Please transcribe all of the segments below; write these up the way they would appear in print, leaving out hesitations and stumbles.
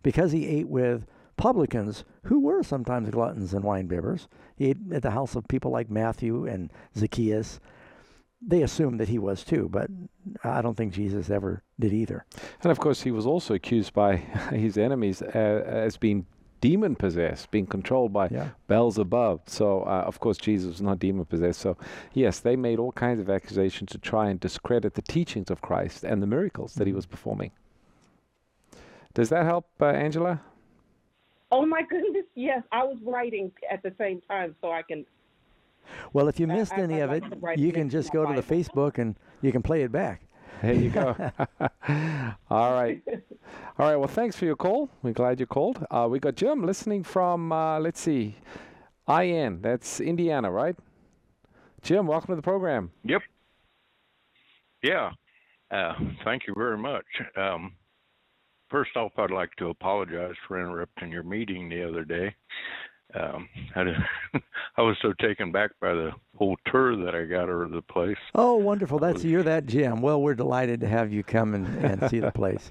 because he ate with publicans who were sometimes gluttons and winebibbers. He ate at the house of people like Matthew and Zacchaeus. They assumed that he was too, but I don't think Jesus ever did either. And of course, he was also accused by his enemies as being demon-possessed, being controlled by Beelzebub. So, of course, Jesus was not demon-possessed. So, yes, they made all kinds of accusations to try and discredit the teachings of Christ and the miracles that he was performing. Does that help, Angela? Oh, my goodness, yes. I was writing at the same time, so I can... Well, if you missed any of it, you can just go to the Facebook and you can play it back. There you go. All right. All right. Well, thanks for your call. We're glad you called. We got Jim listening from, let's see, IN. That's Indiana, right? Jim, welcome to the program. Yep. Yeah. Thank you very much. First off, I'd like to apologize for interrupting your meeting the other day. I was so taken back by the whole tour that I got over the place. Oh, wonderful. You're that Jim. Well, we're delighted to have you come and see the place.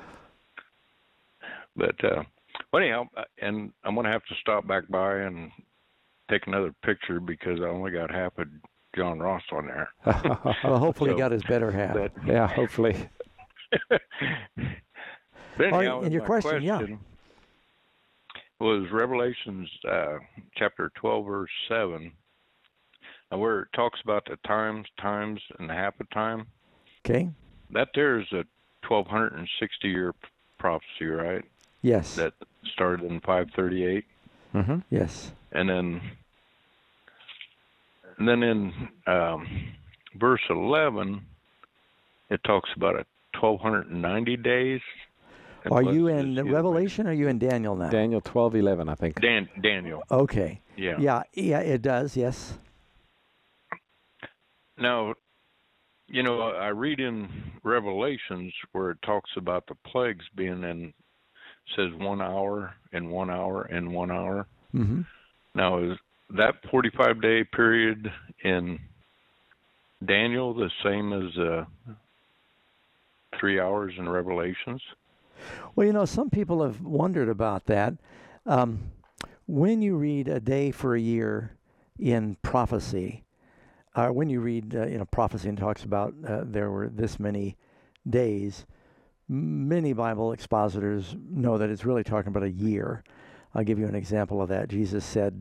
But anyhow, and I'm going to have to stop back by and take another picture because I only got half of John Ross on there. Well, hopefully you got his better half. Yeah, hopefully. Anyhow, and your question, was Revelations chapter 12, verse 7, where it talks about the times, and half a time. Okay. That there is a 1260-year prophecy, right? Yes. That started in 538. Mm-hmm. Yes. And then in verse 11, it talks about a 1290 days. Are you in Revelation or are you in Daniel now? Daniel 12:11, I think. Daniel. Okay. Yeah. Yeah, it does, yes. Now, I read in Revelations where it talks about the plagues being says 1 hour and 1 hour and 1 hour. Mm-hmm. Now, is that 45-day period in Daniel the same as 3 hours in Revelations? Well, some people have wondered about that. When you read a day for a year in prophecy, when you read prophecy and talks about there were this many days, many Bible expositors know that it's really talking about a year. I'll give you an example of that. Jesus said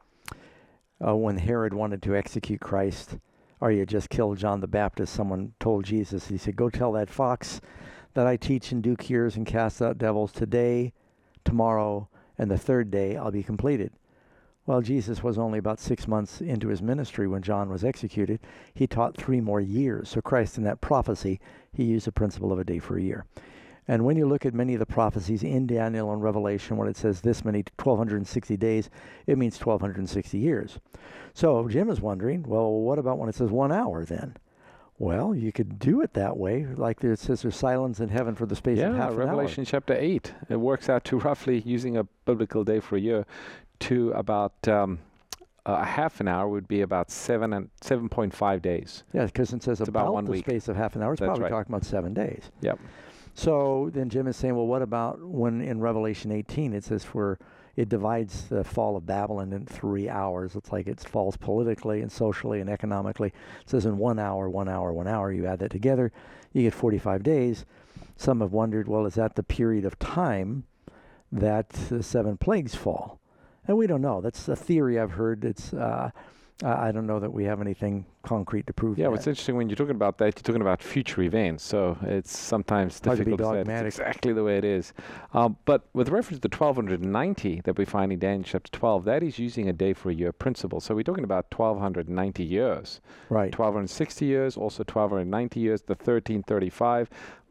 when Herod wanted to execute Christ, or he had just killed John the Baptist, someone told Jesus, he said, "Go tell that fox that I teach and do cures and cast out devils today, tomorrow, and the third day I'll be completed." Well, Jesus was only about 6 months into his ministry when John was executed. He taught 3 more years. So Christ, in that prophecy, he used the principle of a day for a year. And when you look at many of the prophecies in Daniel and Revelation, when it says this many 1,260 days, it means 1,260 years. So Jim is wondering, well, what about when it says 1 hour then? Well, you could do it that way, like it says there's silence in heaven for the space of half an hour. Revelation chapter 8. It works out to roughly, using a biblical day for a year, to about a half an hour would be about 7.5 days. Yeah, because it says about 1 the week. Space of half an hour. It's That's probably right. talking about 7 days. Yep. So then Jim is saying, well, what about when in Revelation 18 it says it divides the fall of Babylon in 3 hours. It's like it falls politically and socially and economically. It says in 1 hour, 1 hour, 1 hour. You add that together, you get 45 days. Some have wondered, well, is that the period of time that the 7 plagues fall? And we don't know. That's a theory I've heard. It's I don't know that we have anything concrete to prove. Yeah, that. what's interesting when you're talking about that, you're talking about future events. So it's sometimes Hard to be difficult to say dogmatic. it's exactly the way it is. But with reference to the 1290 that we find in Daniel chapter 12, that is using a day for a year principle. So we're talking about 1290 years. Right. 1260 years, also 1290 years, the 1335,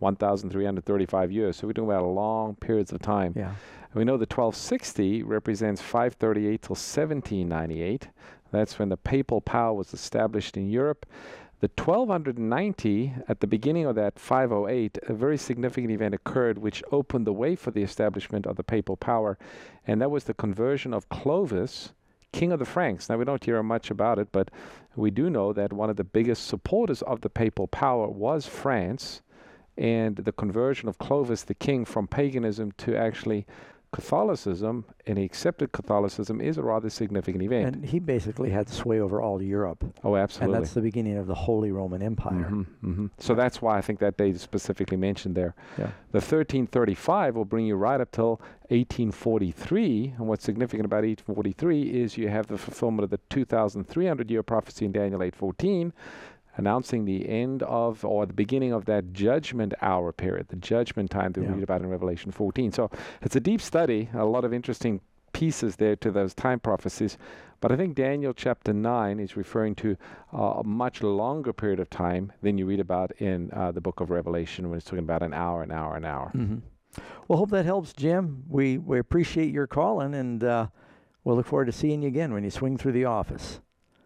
1335 years. So we're talking about long periods of time. Yeah. And we know the 1260 represents 538 till 1798. That's when the papal power was established in Europe. The 1290, at the beginning of that 508, a very significant event occurred which opened the way for the establishment of the papal power, and that was the conversion of Clovis, king of the Franks. Now, we don't hear much about it, but we do know that one of the biggest supporters of the papal power was France, and the conversion of Clovis the king from paganism to actually Catholicism, and he accepted Catholicism, is a rather significant event. And he basically had sway over all Europe. Oh, absolutely. And that's the beginning of the Holy Roman Empire. So that's why I think that date is specifically mentioned there. Yeah. The 1335 will bring you right up till 1843. And what's significant about 1843 is you have the fulfillment of the 2,300-year prophecy in Daniel 8:14, announcing the end of, or the beginning of, that judgment hour period, the judgment time that we read about in Revelation 14. So it's a deep study, a lot of interesting pieces there to those time prophecies. But I think Daniel chapter 9 is referring to a much longer period of time than you read about in the book of Revelation, when it's talking about an hour. Well, hope that helps, Jim. We appreciate your calling, and we'll look forward to seeing you again when you swing through the office.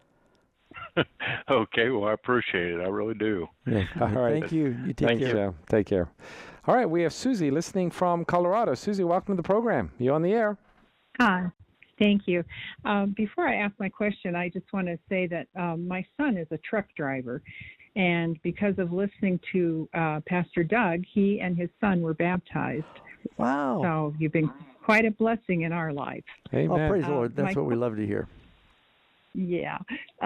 Okay, well, I appreciate it. I really do. Yeah. All right. Thank you. You take Thanks, care. Joe. Take care. All right, we have Susie listening from Colorado. Susie, welcome to the program. You're on the air. Hi. Thank you. Before I ask my question, I just want to say that my son is a truck driver, and because of listening to Pastor Doug, he and his son were baptized. Wow. So you've been quite a blessing in our life. Amen. Oh, praise the Lord. That's my- what we love to hear. Yeah.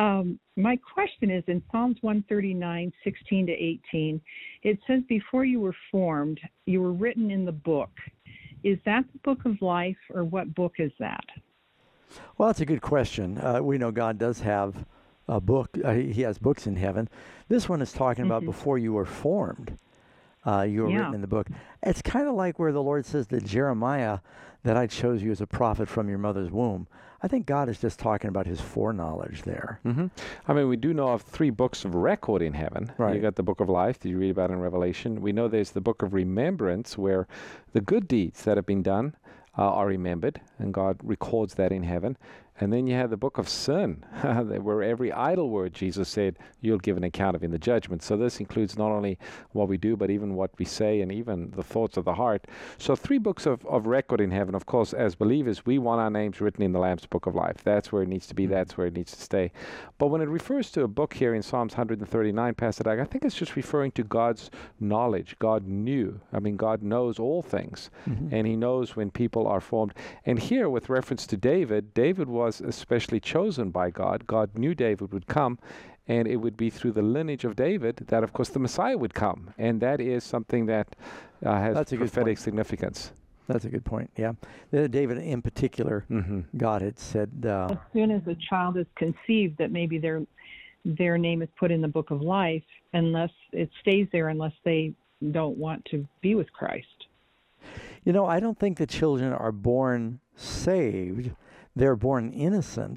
My question is in Psalms 139, 16 to 18, it says, before you were formed, you were written in the book. Is that the book of life, or what book is that? Well, that's a good question. We know God does have a book. He has books in heaven. This one is talking about before you were formed. You were written in the book. It's kind of like where the Lord says to Jeremiah that I chose you as a prophet from your mother's womb. I think God is just talking about his foreknowledge there. I mean, we do know of 3 books of record in heaven. Right. You got the book of life that you read about in Revelation. We know there's the book of remembrance, where the good deeds that have been done are remembered, and God records that in heaven. And then you have the book of sin, where every idle word, Jesus said, you'll give an account of in the judgment. So this includes not only what we do, but even what we say, and even the thoughts of the heart. So 3 books of record in heaven. Of course, as believers, we want our names written in the Lamb's book of life. That's where it needs to be. That's where it needs to stay. But when it refers to a book here in Psalms 139, Pastor Doug, I think it's just referring to God's knowledge. God knew. I mean, God knows all things, and he knows when people are formed. And here, with reference to David, David was especially chosen by God. God knew David would come, and it would be through the lineage of David that, of course, the Messiah would come. And that is something that has prophetic significance. That's a good point, yeah. David in particular, God had said... As soon as a child is conceived, that maybe their name is put in the book of life, unless it stays there, unless they don't want to be with Christ. You know, I don't think the children are born saved. They're born innocent,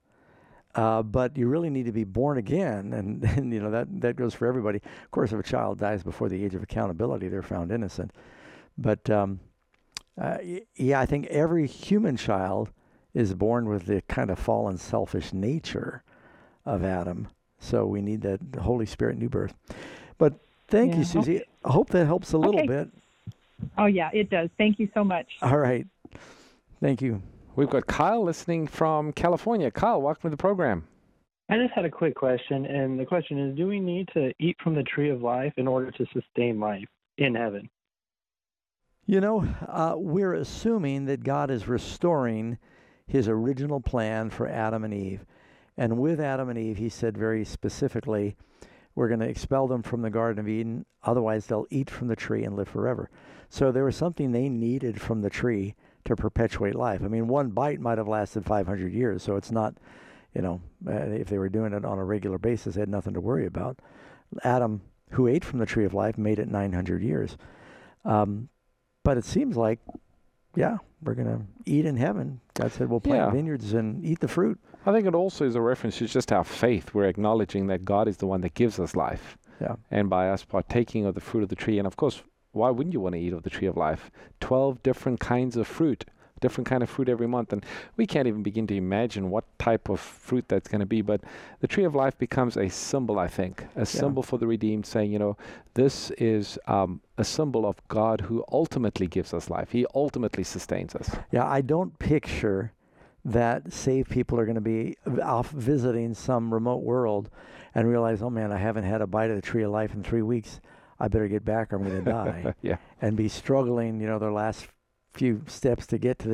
but you really need to be born again, and you know that goes for everybody. Of course, if a child dies before the age of accountability, they're found innocent. But yeah, I think every human child is born with the kind of fallen, selfish nature of Adam. So we need that Holy Spirit new birth. But thank you, Susie. I hope that helps a little bit. Oh, yeah, it does. Thank you so much. All right. Thank you. We've got Kyle listening from California. Kyle, welcome to the program. I just had a quick question, and the question is, do we need to eat from the tree of life in order to sustain life in heaven? You know, we're assuming that God is restoring his original plan for Adam and Eve. And with Adam and Eve, he said very specifically, we're going to expel them from the Garden of Eden, otherwise they'll eat from the tree and live forever. So there was something they needed from the tree to perpetuate life. I mean, one bite might have lasted 500 years, so it's not, you know, if they were doing it on a regular basis, they had nothing to worry about. Adam, who ate from the tree of life, made it 900 years. But it seems like, yeah, we're going to eat in heaven. God said we'll plant vineyards and eat the fruit. I think it also is a reference to just our faith. We're acknowledging that God is the one that gives us life. Yeah. And by us partaking of the fruit of the tree, and of course, why wouldn't you want to eat of the tree of life? 12 different kinds of fruit, different kind of fruit every month. And we can't even begin to imagine what type of fruit that's going to be. But the tree of life becomes a symbol, I think, a symbol for the redeemed, saying, you know, this is a symbol of God who ultimately gives us life. He ultimately sustains us. Yeah, I don't picture that saved people are going to be off visiting some remote world and realize, oh man, I haven't had a bite of the tree of life in 3 weeks. I better get back or I'm going to die. Yeah. And be struggling, their last few steps to get to the